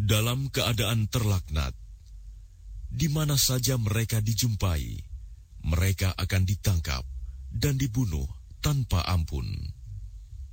dalam keadaan terlaknat. Di mana saja mereka dijumpai, mereka akan ditangkap dan dibunuh tanpa ampun.